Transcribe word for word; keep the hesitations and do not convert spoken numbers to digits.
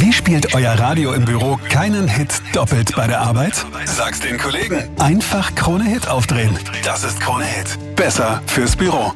Wie spielt euer Radio im Büro keinen Hit doppelt bei der Arbeit? Sag's den Kollegen. Einfach Krone Hit aufdrehen. Das ist Krone Hit. Besser fürs Büro.